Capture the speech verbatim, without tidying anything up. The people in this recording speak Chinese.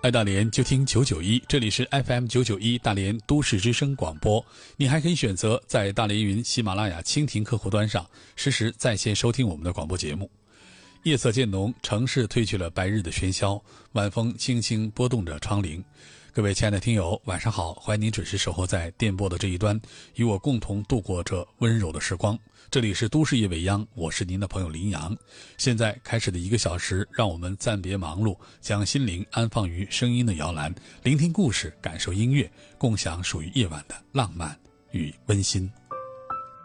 爱大连就听九九一，这里是 F M 九九一大连都市之声广播。你还可以选择在大连云、喜马拉雅、蜻蜓客户端上实时在线收听我们的广播节目。夜色渐浓，城市褪去了白日的喧嚣，晚风轻轻拨动着窗棂。各位亲爱的听友，晚上好，欢迎您准时守候在电波的这一端，与我共同度过这温柔的时光。这里是都市夜未央，我是您的朋友林阳。现在开始的一个小时，让我们暂别忙碌，将心灵安放于声音的摇篮，聆听故事，感受音乐，共享属于夜晚的浪漫与温馨。